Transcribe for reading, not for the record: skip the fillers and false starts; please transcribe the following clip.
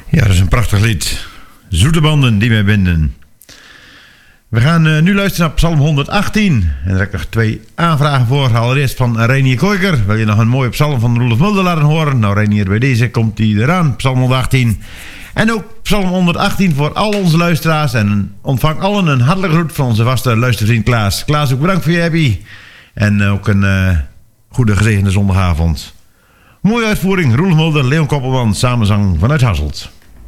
Ja, dat is een prachtig lied. Zoete banden die mij binden. We gaan nu luisteren naar Psalm 118. En daar heb ik nog 2 aanvragen voor. Allereerst van Reinier Koiker. Wil je nog een mooie psalm van Roelof Mulder laten horen? Nou Reinier, bij deze komt die eraan. Psalm 118. En ook Psalm 118 voor al onze luisteraars. En ontvang allen een hartelijke groet van onze vaste luistervriend Klaas. Klaas, ook bedankt voor je happy. En ook een goede gezegende zondagavond. Mooie uitvoering. Roelof Mulder, Leon Koppelman, samenzang vanuit Hasselt.